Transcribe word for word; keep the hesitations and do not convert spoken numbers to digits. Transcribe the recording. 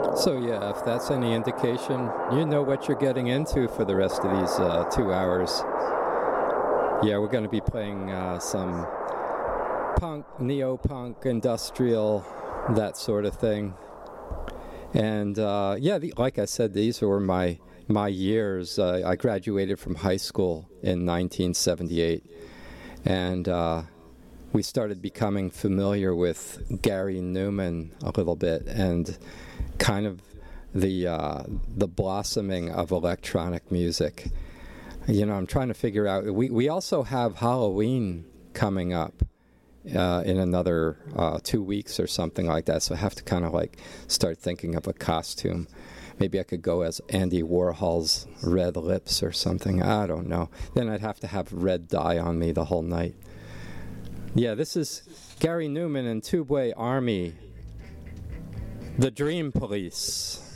So yeah, if that's any indication, you know what you're getting into for the rest of these uh, two hours. Yeah, we're going to be playing uh, some punk, neo-punk, industrial, that sort of thing. And uh, yeah, the, like I said, these were my my years. Uh, I graduated from high school in nineteen seventy-eight, and uh, we started becoming familiar with Gary Newman a little bit, and kind of the uh, the blossoming of electronic music. You know, I'm trying to figure out. We we also have Halloween coming up uh, in another uh, two weeks or something like that. So I have to kind of like start thinking of a costume. Maybe I could go as Andy Warhol's Red Lips or something. I don't know. Then I'd have to have red dye on me the whole night. Yeah, this is Gary Newman and Tubeway Army, the Dream Police.